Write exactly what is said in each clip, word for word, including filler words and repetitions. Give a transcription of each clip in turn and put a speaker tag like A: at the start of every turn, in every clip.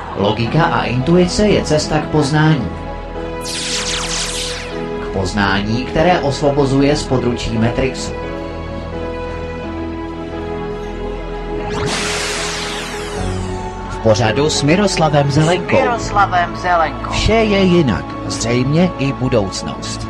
A: Logika a intuice je cesta k poznání. K poznání, které osvobozuje z područí Matrixu. V pořadu s Miroslavem Zelenkou. S Miroslavem Zelenkou. Vše je jinak, zřejmě i budoucnost.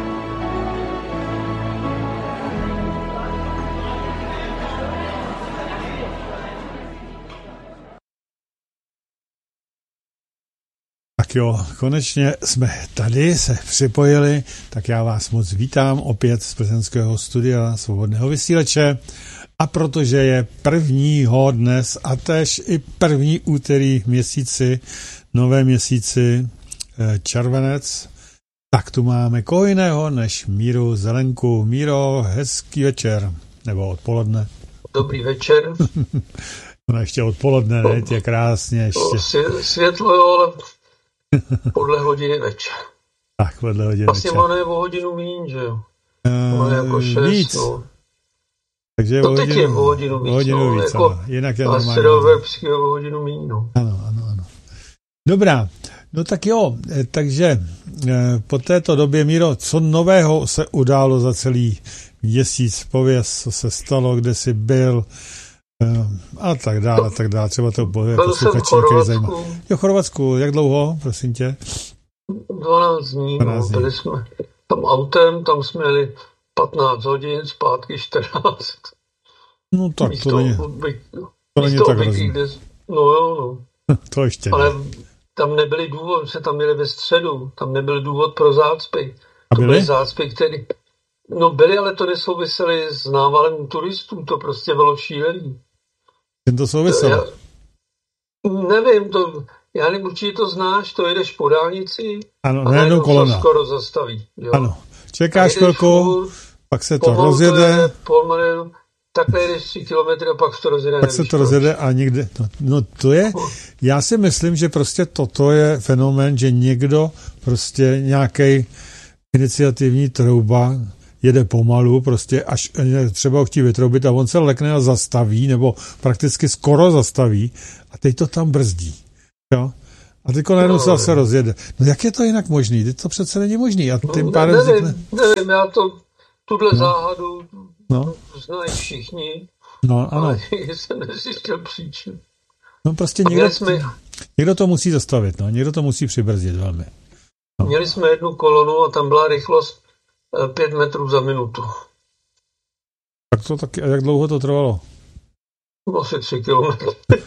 B: Tak jo, konečně jsme tady se připojili, tak já vás moc vítám opět z plzeňského studia Svobodného vysílače. A protože je prvního dnes a též i první úterý měsíci, nové měsíci červenec, tak tu máme koho jiného než Míru Zelenku. Míro, hezký večer, nebo odpoledne.
C: Dobrý večer.
B: No ještě odpoledne, ne? Je krásně ještě.
C: Světlo, jo, ale podle hodiny večer.
B: Tak, podle hodiny
C: vlastně
B: večer.
C: Vlastně ono je o hodinu míň, že jo?
B: Uh,
C: ono je jako šest,
B: víc.
C: No.
B: Takže
C: to
B: o
C: teď
B: hodinu,
C: je o hodinu víc,
B: hodinu
C: no,
B: víc
C: jako
B: ano. Jinak je
C: a
B: normálně.
C: středoevropský je o hodinu míň, no.
B: Ano, ano, ano. Dobrá, no tak jo, takže po této době, Míro, co nového se událo za celý měsíc? Pověz, co se stalo, kde jsi byl a tak dále, a tak dále. Třeba to bude posluchači, který zajímá. Jo, v Chorvatsku, jak dlouho, prosím tě?
C: dvanáct dní, no, byli jsme tam autem, tam jsme jeli patnáct hodin, zpátky čtrnáct.
B: No tak
C: místo
B: to není,
C: obvyk,
B: to není tak hrozný.
C: No jo, no.
B: To ještě
C: ale
B: ne.
C: Tam nebyly důvod, se tam měli ve středu, tam nebyl důvod pro zácpy.
B: A
C: to
B: byly?
C: byly zácpy, které... No byly, ale to nesouvisely s návalem turistů, to prostě bylo šílený.
B: Jen to souviselo?
C: Já, nevím, to... Já nevím, určitě to znáš, to jedeš po dálnici
B: ano,
C: a
B: najednou kolona.
C: to skoro zastaví. Jo.
B: Ano, čekáš chvilku, pak se to rozjede.
C: Pomalu, takhle jedeš tři kilometry a pak se to rozjede.
B: Pak se to rozjede a někde, no, no to je, já si myslím, že prostě toto je fenomén, že někdo prostě nějaký iniciativní trouba jede pomalu, prostě až třeba ho chtí vytroubit a on se lekne a zastaví, nebo prakticky skoro zastaví a teď to tam brzdí. Jo? A teďko najednou no, se zase rozjede. No jak je to jinak možný? Teď to přece není možný. A tím
C: no,
B: pádem
C: nevím,
B: vznikne...
C: nevím, já to, tuhle
B: no.
C: záhadu
B: no.
C: znají všichni.
B: No, ano.
C: Ale jsem nezjistil příčinu.
B: No prostě někdo,
C: jsme,
B: někdo to musí zastavit, no. Někdo to musí přibrzdit velmi.
C: No. Měli jsme jednu kolonu a tam byla rychlost pět metrů za minutu.
B: Tak to taky, a jak dlouho to trvalo?
C: Asi tři kilometry.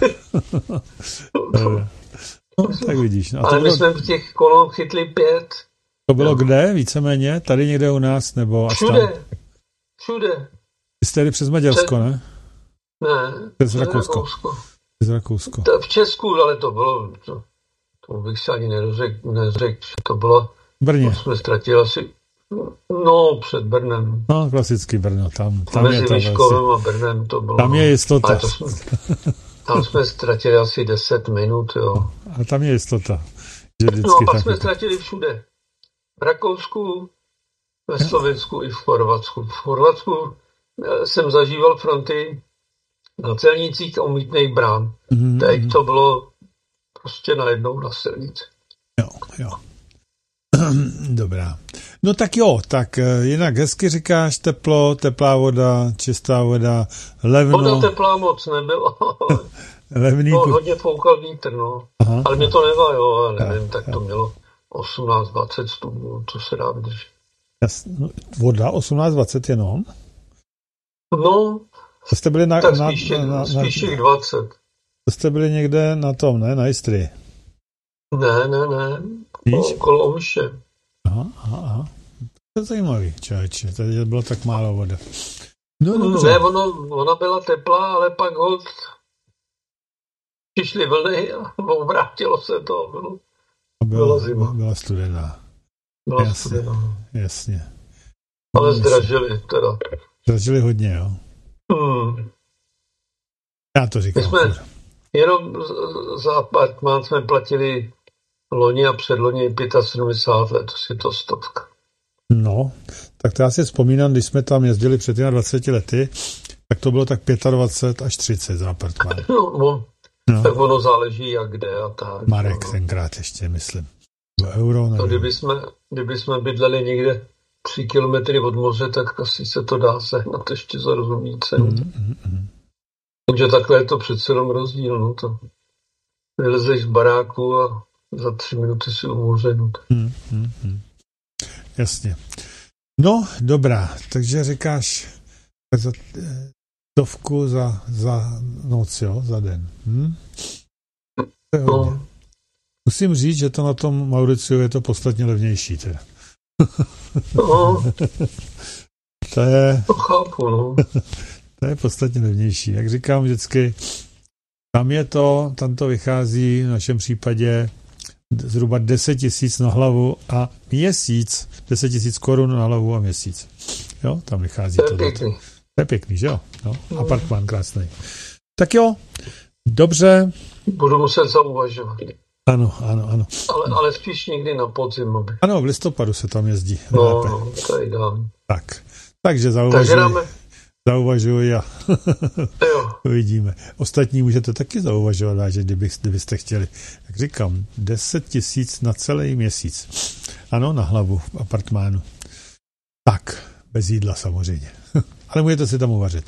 B: Tak vidíš. No,
C: ale my
B: bylo...
C: jsme v těch kolon chytli pět.
B: To bylo kde? Víceméně? Tady někde u nás? Nebo až
C: všude.
B: Tam?
C: Všude.
B: Vy jste jeli přes Maďarsko,
C: Před...
B: ne?
C: Ne.
B: Přes Rakousko. Rakousko. Přes Rakousko.
C: To v Česku, ale to bylo... To, to bych se ani neřekl, neřekl. To bylo...
B: V Brně.
C: To jsme ztratili asi... No, před Brnem.
B: No, klasický Brno. Tam, tam
C: Mezi
B: je to
C: Výškovem
B: vlastně.
C: a Brnem to bylo...
B: Tam je jistota.
C: To jsme, tam jsme ztratili asi deset minut, jo.
B: A tam je jistota. Že
C: no a pak
B: tak
C: jsme
B: je.
C: ztratili všude. V Rakousku, ve Slovensku i v Chorvatsku. V Chorvatsku jsem zažíval fronty na celnicích a umítných brán. Mm-hmm. Teď to bylo prostě najednou na silnici.
B: Jo, jo. Dobrá. No tak jo, tak jinak hezky říkáš teplo, teplá voda, čistá voda, levno.
C: Voda teplá moc nebyla.
B: Levný.
C: No, hodně foukal vítr, no. Aha. Ale mě to nevá, jo, já nevím, tak, tak to mělo osmnáct dvacet stupňů, co se dá vydržet.
B: No, voda osmnáct dvacet jenom?
C: No,
B: to jste byli na,
C: tak
B: na,
C: spíš,
B: na, na,
C: spíš těch dvacet.
B: To jste byli někde na tom, ne? Na Istrii?
C: Ne, ne, ne. Okolo Omše.
B: Aha, aha, aha. To je zajímavý, člověče. Tady bylo tak málo vody.
C: No, no ne, ono, ona byla teplá, ale pak hod přišly vlny a obrátilo se to. Bylo,
B: byla,
C: byla zima.
B: Byla studená.
C: Byla
B: jasně,
C: studená.
B: Jasně.
C: Ale zdražili teda.
B: Zdražili hodně, jo?
C: Hmm.
B: Já to říkám.
C: My jsme jenom za apartmán jsme platili loni a předloni sedmdesát pět let, to si to stovka.
B: No, tak to já si vzpomínám, když jsme tam jezdili před dvaceti lety, tak to bylo tak dvacet pět až třicet za apartmán.
C: No, no, No. Tak ono záleží, jak kde a tak.
B: Marek
C: no.
B: tenkrát ještě, myslím. Do euro,
C: no, kdyby, jsme, kdyby jsme bydleli někde tři kilometry od moře, tak asi se to dá sehnat ještě za rozumný cenu. Mm, mm, mm. Takže takhle je to přece jenom rozdíl. No to vylezeš z baráku a za tři minuty si u moře. No.
B: Mm, mm, mm. Jasně. No, dobrá. Takže říkáš za stovku za, za noc, jo? Za den. Hm? To je hodně. No. Musím říct, že to na tom Mauriciu je to podstatně levnější. Teda.
C: No.
B: To je...
C: To chápu, no.
B: To je podstatně levnější. Jak říkám vždycky, tam je to, tam to vychází v našem případě zhruba deset tisíc na hlavu a měsíc. deset tisíc korun na hlavu a měsíc. Jo, tam vychází
C: to.
B: To je pěkný. To je pěkný, že jo? No,
C: no.
B: Apartmán krásný. Tak jo, dobře.
C: Budu muset zauvažovat.
B: Ano, ano, ano.
C: Ale, ale spíš někdy na podzim. Aby...
B: Ano, v listopadu se tam jezdí.
C: No, no, to je ideální.
B: Tak, takže zauvažuji.
C: Takže dáme...
B: Zauvažuji a
C: jo.
B: uvidíme. Ostatní můžete taky zauvažovat, že kdyby, kdybyste chtěli. Jak říkám, deset tisíc na celý měsíc. Ano, na hlavu v apartmánu. Tak, bez jídla samozřejmě. Ale můžete si tam uvařit.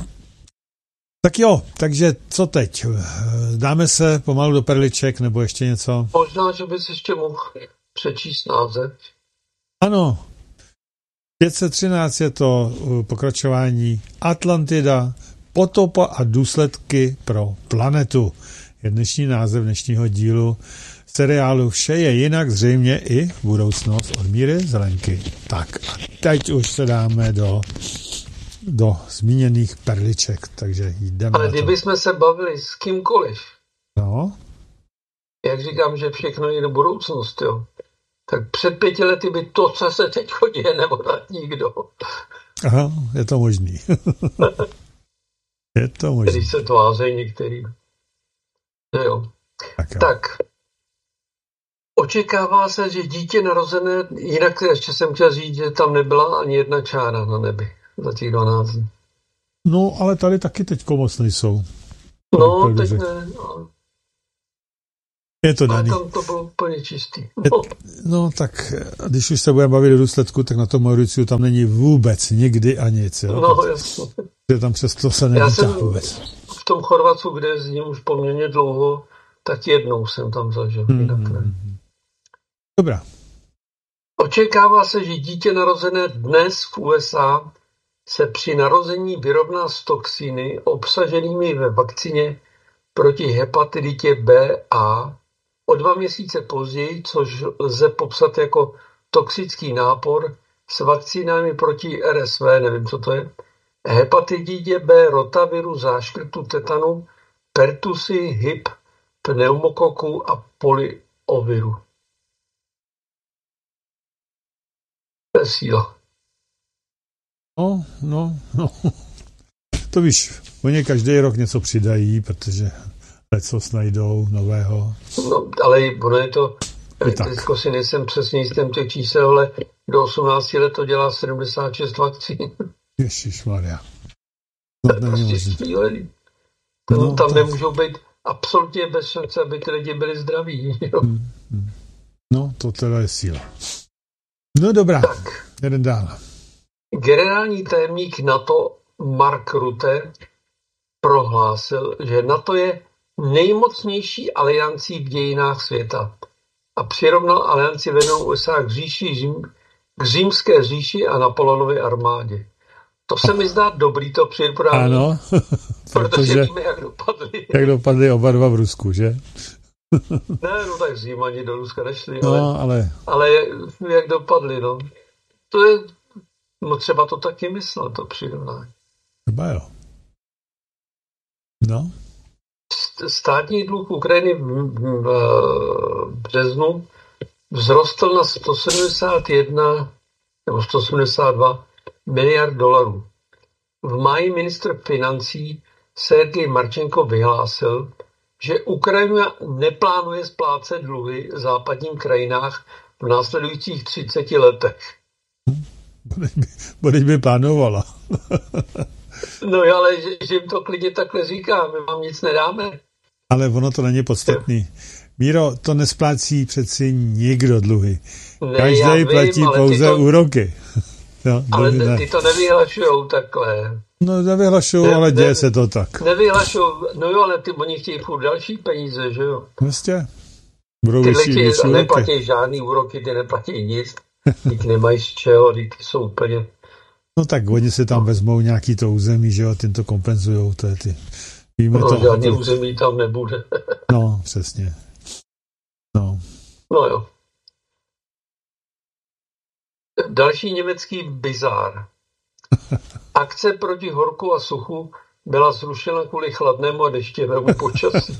B: Tak jo, takže co teď? Dáme se pomalu do perliček, nebo ještě něco?
C: Možná, že bys ještě mohl přečíst název.
B: Ano. pět set třináct je to pokračování Atlantida, potopa a důsledky pro planetu. Je dnešní název dnešního dílu seriálu Vše je jinak, zřejmě i budoucnost od Míry Zelenky. Tak a teď už se dáme do, do zmíněných perliček, takže jdeme.
C: Ale kdyby jsme se bavili s kýmkoliv,
B: no.
C: Jak říkám, že všechno je do budoucnosti, jo. Tak před pěti lety by to, co se teď děje, nebo tak nikdo.
B: Aha, je to možný. Je to možný.
C: Když se tvářejí některý. Jo.
B: Tak, jo.
C: tak. Očekává se, že dítě narozené, jinak ještě jsem chtěl říct, že tam nebyla ani jedna čára na nebi za těch dvanáct dní.
B: No, ale tady taky teďko moc nejsou.
C: No, teď ne. No.
B: Je to daný.
C: Ale tam to bylo úplně čistý. No.
B: Je, no tak, když už se budeme bavit o důsledku, tak na tom Mauriciu tam není vůbec nikdy a nic. Jo?
C: No, jasně.
B: Že tam přesto se nelítá vůbec.
C: V tom Chorvatsku, kde jezdím už poměrně dlouho, tak jednou jsem tam zažil.
B: Hmm.
C: Jinak ne.
B: Dobrá.
C: Očekává se, že dítě narozené dnes v U S A se při narození vyrovná s toxiny obsaženými ve vakcíně proti hepatitidě B a o dva měsíce později, což lze popsat jako toxický nápor s vakcínami proti R S V, nevím, co to je, hepatitidě B, rotaviru, záškrtu, tetanu, pertusy, hib, pneumokoku a polioviru. To je síla.
B: No, no, no. To víš, oni každý rok něco přidají, protože lecos najdou nového.
C: No, ale ono je to, teďko si nejsem přesně jistým těch čísel, ale do osmnácti let to dělá sedmdesát šest vakcín.
B: Ježišmarja.
C: To je prostě šílený. No, tam to... nemůžou být absolutně bez šance, aby ty lidi byli zdraví. Jo?
B: Hmm, hmm. No, to teda je síla. No dobrá, tak. Jeden dál.
C: Generální tajemník NATO Mark Rutte prohlásil, že NATO je nejmocnější aliancí v dějinách světa a přirovnal alianci vedenou U S A k, říši, k římské říši a Napoleonově armádě. To se mi zdá dobrý to přirovnání.
B: Ano,
C: protože víme, jak dopadli.
B: Jak dopadli oba dva v Rusku, že?
C: Ne, no tak Římani do Ruska nešli,
B: no,
C: ale,
B: ale...
C: ale jak dopadli, no. To je, no třeba to taky myslel, to přirovnání.
B: Třeba jo. No.
C: Státní dluh Ukrajiny v, v, v březnu vzrostl na sto sedmdesát jedna nebo sto sedmdesát dva miliard dolarů. V máji ministr financí Sergej Marčenko vyhlásil, že Ukrajina neplánuje splácet dluhy západním krajinách v následujících třiceti letech.
B: Bo teď by plánovala.
C: No ale že, že jim to klidně takhle říká, my vám nic nedáme.
B: Ale ono to není podstatný. Míro, to nesplácí přeci nikdo dluhy.
C: Ne,
B: Každý platí
C: vím,
B: pouze
C: to,
B: úroky.
C: No, ale ne, ty to nevyhlašujou takhle.
B: No nevyhlašují, ne, ale děje ne, se to tak.
C: Nevyhlašujou, no jo, ale ty, oni chtějí furt další peníze, že jo?
B: Vlastně. Budou
C: ty
B: vyšší, vyšší
C: neplatí žádný úroky, ty neplatí nic. Ty nemají z čeho, ty jsou úplně...
B: No tak oni si tam vezmou nějaký to území, že jo, tím to kompenzujou, to je ty... Víme
C: no,
B: to,
C: žádný
B: to...
C: území tam nebude.
B: No, přesně. No.
C: No jo. Další německý bizár. Akce proti horku a suchu byla zrušena kvůli chladnému a deštěvému počasí.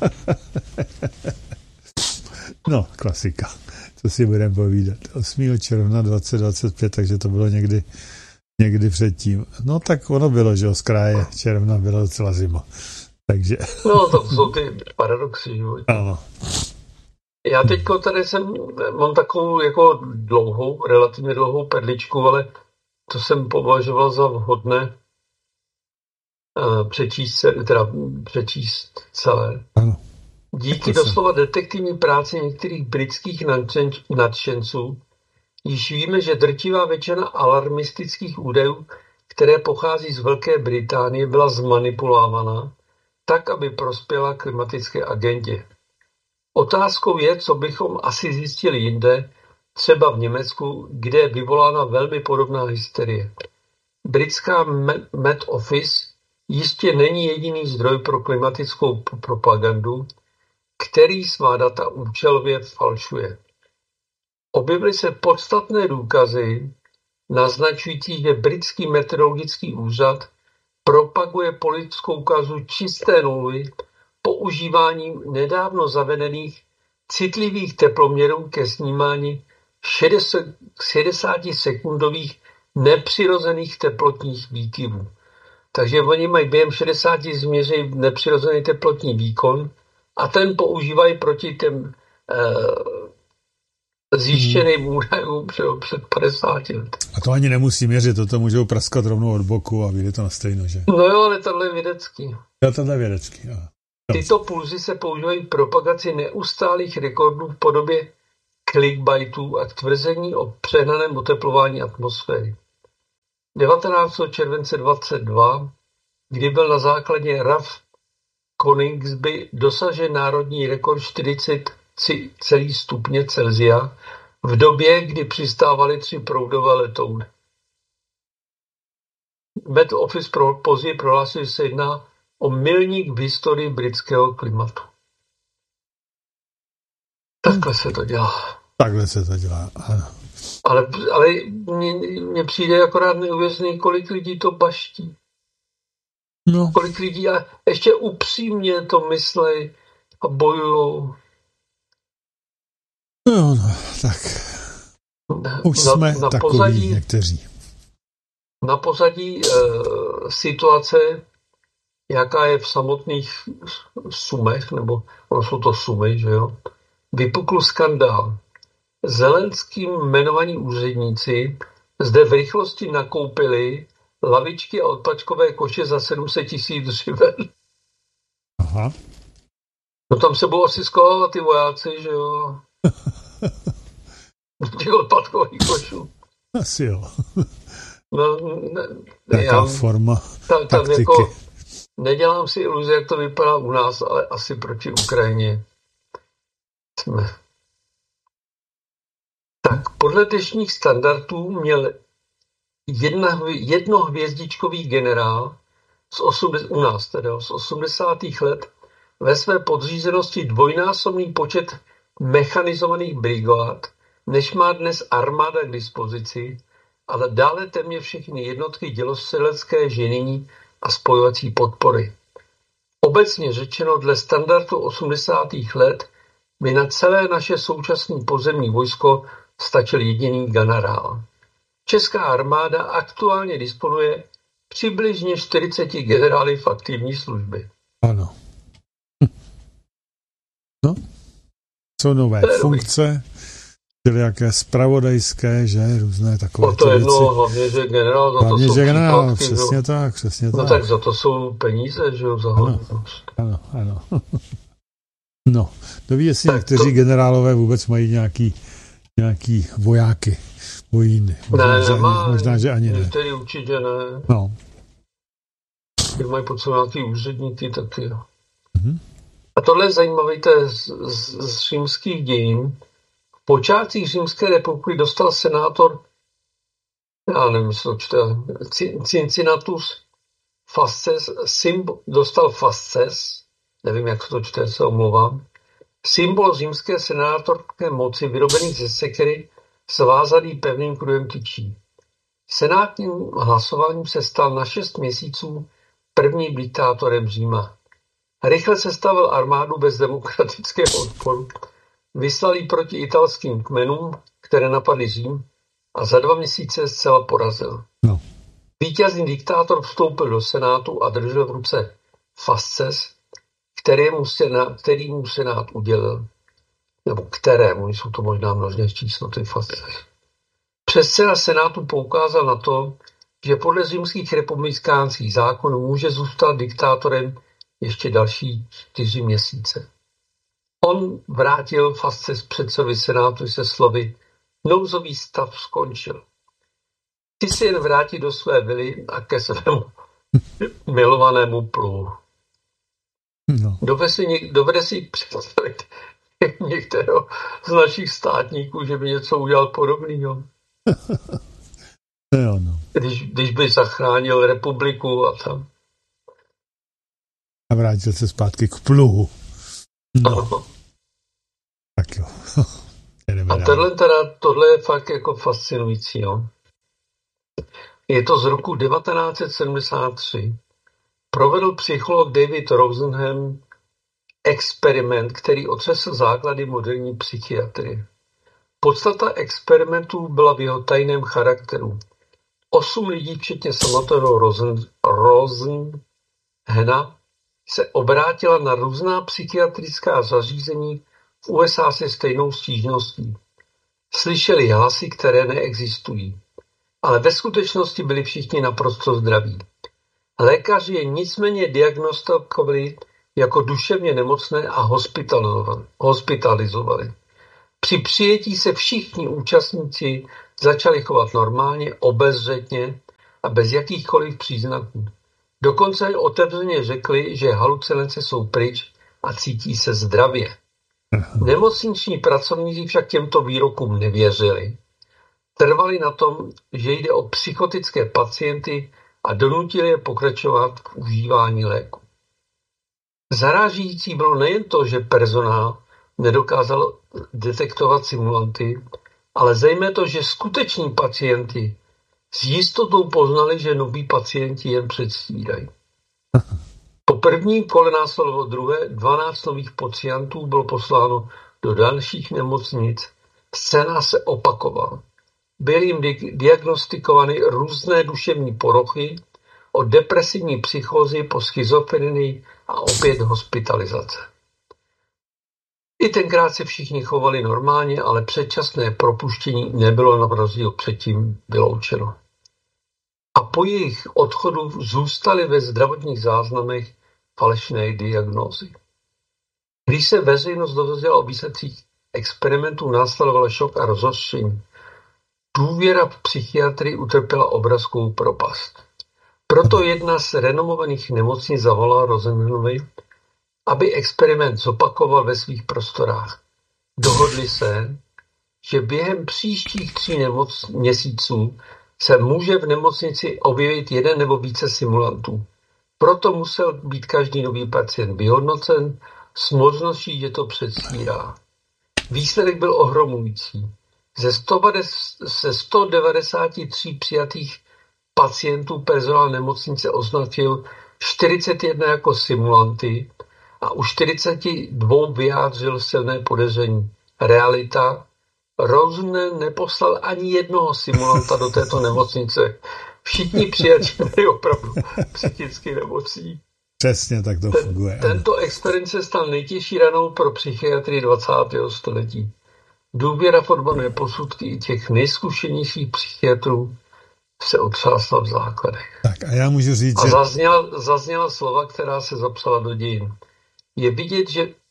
B: No, klasika. Co si budeme povídat. osmého června dvacet dvacet pět, takže to bylo někdy, někdy předtím. No tak ono bylo, že z kraje června byla docela zima. Takže...
C: No, to jsou ty paradoxy životní.
B: Ano.
C: Já teďko tady jsem, mám takovou jako dlouhou, relativně dlouhou perličku, ale to jsem považoval za vhodné uh, přečíst, teda přečíst celé.
B: Ano.
C: Díky doslova detektivní práci některých britských nadšenců již víme, že drtivá většina alarmistických údajů, které pochází z Velké Británie, byla zmanipulována tak, aby prospěla klimatické agendě. Otázkou je, co bychom asi zjistili jinde, třeba v Německu, kde je vyvolána velmi podobná hysterie. Britská Met Office jistě není jediný zdroj pro klimatickou propagandu, který svá data účelově falšuje. Objevily se podstatné důkazy naznačující, že britský meteorologický úřad propaguje politickou kazu čisté nuly používáním nedávno zavedených citlivých teploměrů ke snímání šedesátisekundových nepřirozených teplotních výkyvů. Takže oni mají během šedesáti změří nepřirozený teplotní výkon a ten používají proti těm eh, zjištěným údajům před padesáti lety.
B: A to ani nemusí měřit, toto můžou praskat rovnou od boku a vyjde to na stejno, že?
C: No jo, ale tohle je vědecký.
B: Jo, tohle je vědecký, jo.
C: Tyto pulzy se používají k propagaci neustálých rekordů v podobě clickbaitů a k tvrzení o přehnaném oteplování atmosféry. devatenáctého července dvacet dva, kdy byl na základě R A F Konigsby dosažen národní rekord čtyřicet celá pět stupně Celsia v době, kdy přistávaly tři proudové letouny. Met Office pro, později prohlásil, že se jedná o milník v historii britského klimatu. Takhle se to dělá.
B: Takhle se to dělá, ano.
C: Ale, ale mně přijde akorát neuvěřený, kolik lidí to baští.
B: No.
C: Kolik lidí a ještě upřímně to myslej a bojujou.
B: No, no, tak. Už
C: na,
B: jsme
C: na
B: takoví
C: pozadí,
B: někteří.
C: Na pozadí e, situace, jaká je v samotných sumech, nebo ono jsou to sumy, že jo, vypukl skandál. Zelenským jmenovaní úředníci zde v rychlosti nakoupili lavičky a odpačkové koše za sedm set tisíc hřiven.
B: Aha.
C: No tam se budou asi skolovat ty vojáci, že jo. Těch odpadkových košů.
B: Asi jo.
C: No, ne,
B: Jaká
C: já,
B: forma
C: tam, tam
B: taktiky.
C: jako, nedělám si iluze, jak to vypadá u nás, ale asi proti Ukrajině jsme. Tak podle dnešních standardů měl jedna, jednohvězdičkový generál z osmdesátých u nás teda, z osmdesátých let ve své podřízenosti dvojnásobný počet mechanizovaných brigád, než má dnes armáda k dispozici, ale dále téměř všechny jednotky dělostřelecké ženiny a spojovací podpory. Obecně řečeno, dle standardu osmdesátých let by na celé naše současné pozemní vojsko stačil jediný generál. Česká armáda aktuálně disponuje přibližně čtyřiceti generály v aktivní službě.
B: Ano. Hm. No, jsou nové funkce, čili jaké spravodajské, že různé takové
C: věci. To je jedno, hlavně, že generál, za
B: hlavně,
C: to jsou
B: že generál,
C: příplatky,
B: přesně
C: no.
B: tak, přesně
C: no
B: tak.
C: tak za to jsou peníze, že jo, za
B: ano, ano, ano. No, to ví, jestli někteří to... generálové vůbec mají nějaký, nějaký vojáky vojíny. Možná,
C: ne,
B: že
C: nemá,
B: ani, možná, že ani ne.
C: Některý určitě ne.
B: No.
C: Když mají pod sebou nějaký úředníky, tak jo.
B: Mm-hmm.
C: A tohle je zajímavé, to je z, z, z římských dějin. V počátcích Římské republiky dostal senátor, já nevím, co to čte, Cincinnatus Fasces, symbol, dostal Fasces, nevím, jak se to čte, se omlouvám, symbol římské senátorské moci vyrobený ze sekery, svázaný pevným kruhem tyčí. Senátním hlasováním se stal na šest měsíců prvním diktátorem Říma. Rychle sestavil armádu bez demokratického odporu, vyslal ji proti italským kmenům, které napadly Řím, a za dva měsíce zcela porazil.
B: No.
C: Vítězný diktátor vstoupil do senátu a držel v ruce Fasces, kterému senát, který mu senát udělil. Nebo kterému, jsou to možná množné číslo, ty Fasces. Předseda senátu poukázal na to, že podle římských republikánských zákonů může zůstat diktátorem ještě další čtyři měsíce. On vrátil Fasces předsedovi senátu se slovy: nouzový stav skončil. Ty si jen vrátit do své vily a ke svému milovanému pluhu.
B: No.
C: Dovede si, dovede si představit některého z našich státníků, že by něco udělal podobného.
B: Jo, no.
C: Když, když by zachránil republiku a tam.
B: A vrátil se zpátky k pluhu. No.
C: Ano.
B: Tak jo.
C: A tohle, teda, tohle je fakt jako fascinující. Jo? Je to z roku devatenáct set sedmdesát tři. Provedl psycholog David Rosenham experiment, který otřesl základy moderní psychiatrie. Podstata experimentů byla v jeho tajném charakteru. Osm lidí, včetně samotného Rosen, Rosenhana, se obrátila na různá psychiatrická zařízení v U S A se stejnou stížností. Slyšeli hlasy, které neexistují, ale ve skutečnosti byli všichni naprosto zdraví. Lékaři je nicméně diagnostikovali jako duševně nemocné a hospitalizovali. Při přijetí se všichni účastníci začali chovat normálně, obezřetně a bez jakýchkoliv příznaků. Dokonce otevřeně řekli, že halucinace jsou pryč a cítí se zdravě. Nemocniční pracovníci však těmto výrokům nevěřili. Trvali na tom, že jde o psychotické pacienty a donutili je pokračovat v užívání léku. Zarážící bylo nejen to, že personál nedokázal detektovat simulanty, ale zejména to, že skuteční pacienti s jistotou poznali, že noví pacienti jen předstírají. Po prvním kole následovalo druhé, dvanáct nových pacientů bylo posláno do dalších nemocnic. Scénář se opakoval. Byly jim diagnostikovány různé duševní porochy, od depresivní psychózy po schizofrenii a opět hospitalizace. I tenkrát se všichni chovali normálně, ale předčasné propuštění nebylo na rozdíl předtím vyloučeno. A po jejich odchodu zůstaly ve zdravotních záznamech falešné diagnózy. Když se veřejnost dozvěděla o výsledcích experimentů, následoval šok a rozhořčení. Důvěra v psychiatrii utrpěla obrovskou propast. Proto jedna z renomovaných nemocnic zavolala Rosenhanovi, aby experiment zopakoval ve svých prostorách. Dohodli se, že během příštích tří nemoc, měsíců se může v nemocnici objevit jeden nebo více simulantů. Proto musel být každý nový pacient vyhodnocen s možností, že to předstírá. Výsledek byl ohromující. Ze sto devadesát tři přijatých pacientů personál nemocnice označil čtyřicet jedna jako simulanty a u čtyřiceti dvou vyjádřil silné podezření. Realita: Rosen neposlal ani jednoho simulanta do této nemocnice. Všichni přijatí byli opravdu psychicky nemocní.
B: Přesně tak to
C: Ten,
B: funguje.
C: Tento experiment se stal nejtěžší ranou pro psychiatrii dvacátého století. Důvěra v odborné posudky i těch nejzkušenějších psychiatrů se otřásla v základech.
B: Tak a já můžu říct,
C: a
B: že...
C: zazněla, zazněla slova, která se zapsala do dějin. Je vidět, že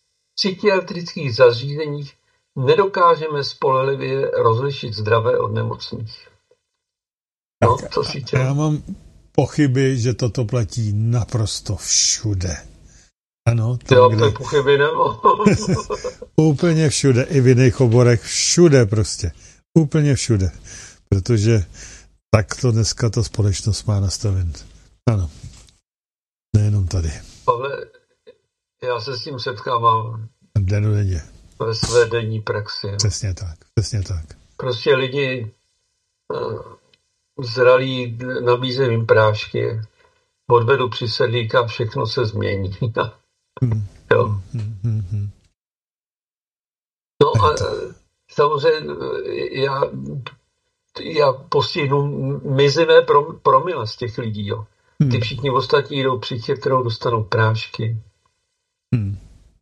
C: psychiatrických zařízeních nedokážeme spolehlivě rozlišit zdravé od nemocných. No, to si tě...
B: Já mám pochyby, že toto platí naprosto všude. Ano, tam,
C: já
B: kde...
C: pochyby nemám.
B: Úplně všude, i v jiných oborech, všude prostě. Úplně všude. Protože tak to dneska ta společnost má nastaven. Ano. Nejenom tady.
C: Pavle, já se s tím setkávám
B: Denodenně.
C: ve své denní praxi. No.
B: Přesně tak, přesně tak.
C: Prostě lidi uh, zralí, nabízejí jim prášky, odvedu při sedlíka a všechno se změní.
B: Hmm.
C: Jo.
B: Hmm, hmm, hmm.
C: No a samozřejmě já, já postihnu mizivé prom, promile z těch lidí. Jo. Ty všichni ostatní jdou přichytrou, dostanou prášky.
B: Hmm.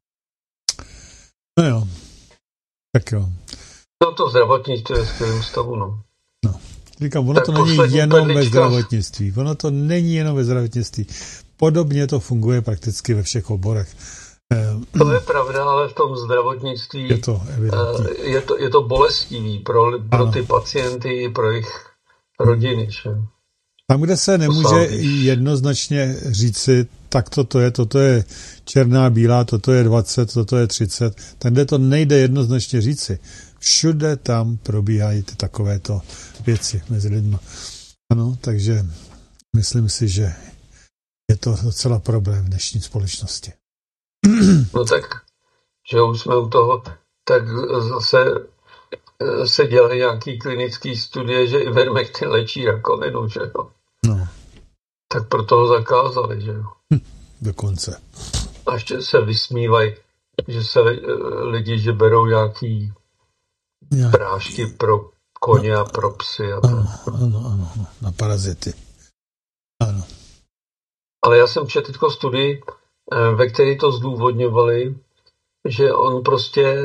B: No jo. Tak jo.
C: No to zdravotnictví je v skvělém stavu, no.
B: No. Říkám, ono tak to není jenom ve zdravotnictví. Ono to není jenom ve zdravotnictví. Podobně to funguje prakticky ve všech oborech.
C: To je pravda, ale v tom zdravotnictví
B: je to evidentní.
C: Je to, je to bolestivý pro, pro ty pacienty i pro jejich rodiny. Že?
B: Tam, kde se nemůže jednoznačně říci, tak toto je, toto je černá, bílá, toto je dvacet, toto je třicet, tam, kde to nejde jednoznačně říci. Všude tam probíhají ty takovéto věci mezi lidmi. Ano, takže myslím si, že je to docela problém v dnešní společnosti.
C: No tak, že už jsme u toho, tak zase se dělají nějaký klinický studie, že Ivermectin léčí rakovinu, že jo.
B: No.
C: Tak proto ho zakázali, že jo.
B: Hm, dokonce.
C: A ještě se vysmívají, že se lidi, že berou nějaký ja. prášky pro koně no. a pro psy. A
B: ano, ano, ano, na parazity. Ano.
C: Ale já jsem četl teďko studii, ve které to zdůvodňovali, že on prostě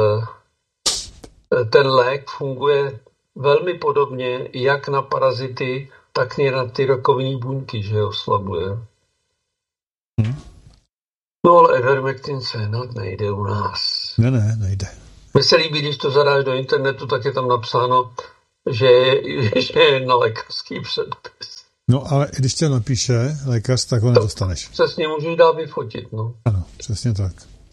C: ten lék funguje velmi podobně jak na parazity, tak i na ty rakovinní buňky, že ho oslabuje. Hmm. No ale Ivermectin se nad nejde u nás.
B: Ne, ne, nejde.
C: Mně se líbí, když to zadáš do internetu, tak je tam napsáno, že je, že je na lékařský předpis.
B: No, ale když tě napíše lékař, tak ho nedostaneš.
C: Přesně, můžeš dát vyfotit, no.
B: Ano, přesně tak.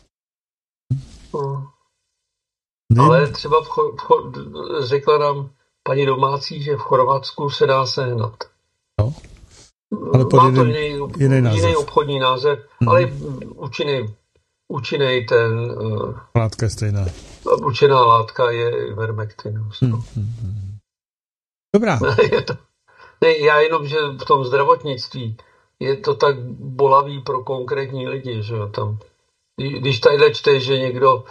C: No. Ale třeba v cho, v cho, řekla nám paní domácí, že v Chorvatsku se dá sehnat.
B: No, ale pod
C: má
B: jiný,
C: to jiný,
B: jiný, název.
C: jiný obchodní název, hmm. ale účinný, účinný ten... Uh,
B: látka je stejná.
C: Účinná látka je Ivermectin.
B: Hmm, hmm, hmm. Dobrá.
C: je to, ne, já jenom, že v tom zdravotnictví je to tak bolavý pro konkrétní lidi, že jo, tam. Když tadyhle čteš, že někdo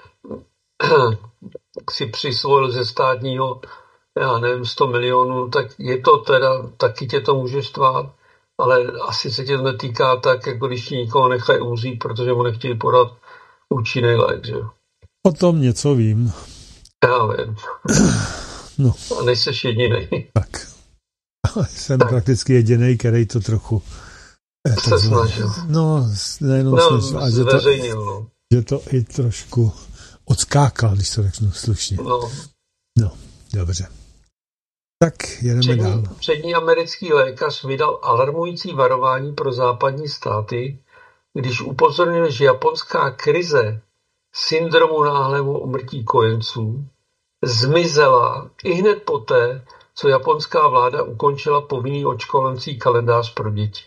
C: si přisvojil ze státního, já nevím, sto milionů, tak je to teda, taky tě to může štvát, ale asi se tě to netýká tak, jako když ti nikoho nechají umřít, protože mu nechtějí podat účinný lék, že jo.
B: O tom něco vím.
C: Já vím.
B: No.
C: A nejseš jedinej.
B: Tak. Ale jsem tak. prakticky jedinej, který to trochu...
C: Eh, se snažil.
B: No, nejenom
C: no,
B: snažil. A že to,
C: no.
B: že to i trošku odskákal, když to řeknu slušně.
C: No.
B: No, dobře. Tak jedeme
C: přední,
B: dál.
C: Přední americký lékař vydal alarmující varování pro západní státy, když upozornil, že japonská krize syndromu náhlého úmrtí kojenců zmizela i hned poté, co japonská vláda ukončila povinný očkovací kalendář pro děti.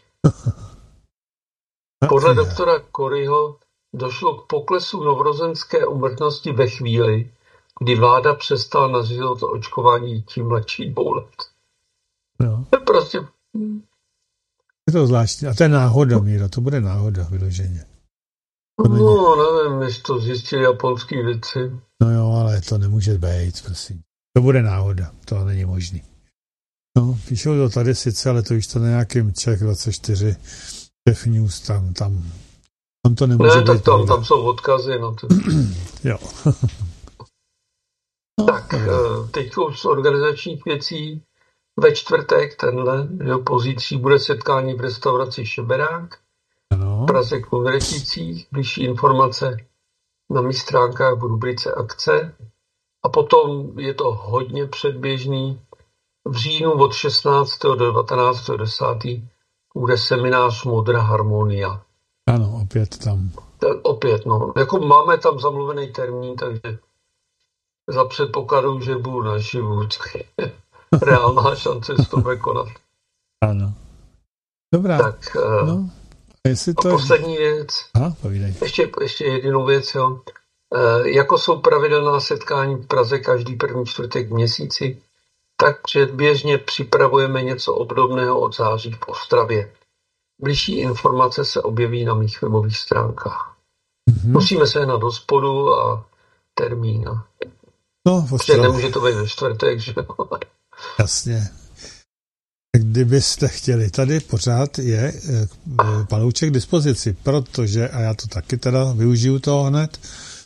C: Podle doktora Koryho došlo k poklesu novorozenské úmrtnosti ve chvíli, kdy vláda přestala nařizovat očkování dětí mladší dvou let.
B: No.
C: To je prostě...
B: Je to zvláštní. A to je náhoda, Míro, to bude náhoda vyloženě.
C: No, nevím, jestli to zjistili japonský vědci.
B: No jo, ale to nemůže být, prosím. To bude náhoda, to není možný. No, píšou to tady sice, ale to už to na nějakým Čech dvacet čtyři Čech News, tam, tam, tam to nemůže
C: ne,
B: být.
C: Ne, tak tam, tam jsou odkazy na to.
B: Jo.
C: No, tak, teď už z organizačních věcí ve čtvrtek tenhle, že pozítří bude setkání v restauraci Šeberák
B: ano.
C: v Praze Kunraticích, bližší informace na mých stránkách v rubrice akce. A potom je to hodně předběžný. V říjnu od šestnáctého do devatenáctého desátého bude seminář Modra harmonia.
B: Ano, opět tam.
C: Tak opět, no. Jako máme tam zamluvený termín, takže za předpokladu, že budu naživu, reálná šance z toho konat.
B: Ano. Dobrá.
C: Tak,
B: no, a jestli to
C: a poslední věc.
B: Aha, povídej.
C: Ještě, ještě jedinou věc, jo. E, jako jsou pravidelná setkání v Praze každý první čtvrtek v měsíci, tak předběžně připravujeme něco obdobného od září v Ostravě. Bližší informace se objeví na mých webových stránkách. Mm-hmm. Musíme se na do spodu a termín.
B: No,
C: protože nemůže to být ve čtvrtek, že?
B: Jasně. Kdybyste chtěli, tady pořád je panouček k dispozici, protože, a já to taky teda využiju toho hned,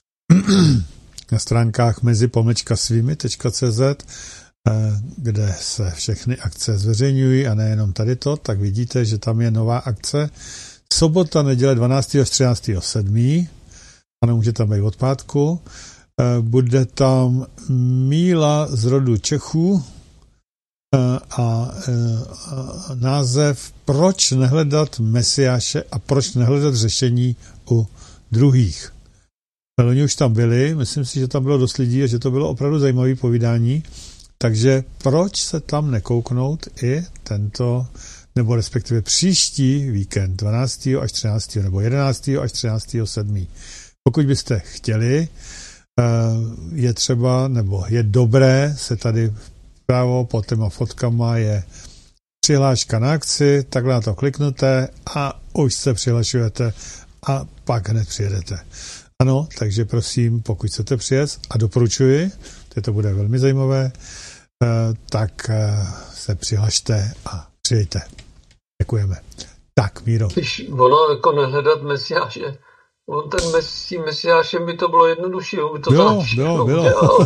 B: na stránkách mezi pomlčka svými tečka cé zet, kde se všechny akce zveřejňují a nejenom tady to, tak vidíte, že tam je nová akce. Sobota, neděle dvanáctého až třináctého sedmého Ano, může tam být od pátku. Bude tam Míla z rodu Čechů a, a, a název Proč nehledat Mesiáše a proč nehledat řešení u druhých. Oni už tam byli, myslím si, že tam bylo dost lidí a že to bylo opravdu zajímavé povídání. Takže proč se tam nekouknout i tento, nebo respektive příští víkend, dvanáctého až třináctého nebo jedenáctého až třináctého sedmého Pokud byste chtěli, je třeba, nebo je dobré se tady vpravo pod těma fotkama je přihláška na akci, takhle na to kliknete a už se přihlašujete a pak hned přijedete. Ano, takže prosím, pokud chcete přijet a doporučuji, to bude velmi zajímavé, tak se přihlašte a přijďte. Děkujeme. Tak, Míro.
C: Když ono jako nehledat Mesiáše, on ten mes, s tím Mesiášem by to bylo jednodušší, by to
B: bylo, bylo, bylo.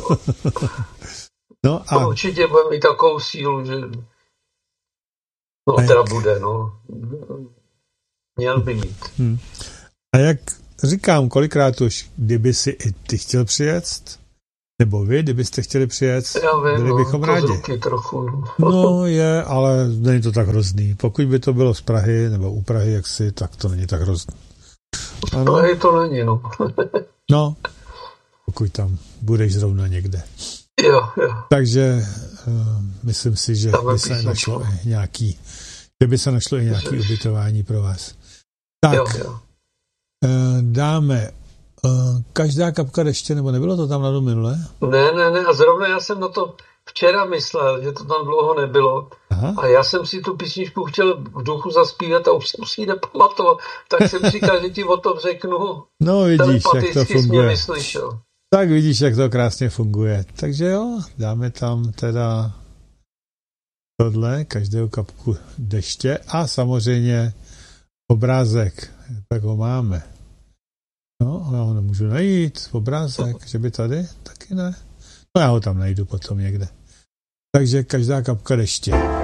B: No a...
C: Určitě bude mít takovou sílu, že no
B: a
C: teda
B: jak...
C: bude, no. Měl by mít.
B: Hmm. A jak říkám kolikrát už, kdyby si i ty chtěl přijet, nebo vy, kdybyste chtěli přijet,
C: já vím,
B: byli
C: no,
B: bychom rádi.
C: Trochu, no.
B: no je, ale není to tak hrozný. Pokud by to bylo z Prahy, nebo u Prahy jaksi, tak to není tak hrozný.
C: Z Prahy to není, no.
B: no, pokud tam budeš zrovna někde.
C: Jo, jo.
B: Takže uh, myslím si, že by se našlo i nějaký, že by se našlo i nějaký ubytování pro vás. Tak,
C: jo, jo.
B: Uh, dáme uh, každá kapka deště, nebo nebylo to tam na minule?
C: Ne, ne, ne, a zrovna já jsem na to včera myslel, že to tam dlouho nebylo. Aha. A já jsem si tu písničku chtěl v duchu zaspívat a už jsem si ji nepamatoval, tak jsem říkal, že ti o tom řeknu.
B: No vidíš, jak to funguje.
C: Vyslyšel.
B: Tak vidíš, jak to krásně funguje. Takže jo, dáme tam teda tohle, každou kapku deště a samozřejmě obrázek, tak ho máme. No, já ho nemůžu najít, obrázek, že by tady, taky ne. No já ho tam najdu potom někde. Takže každá kapka deště.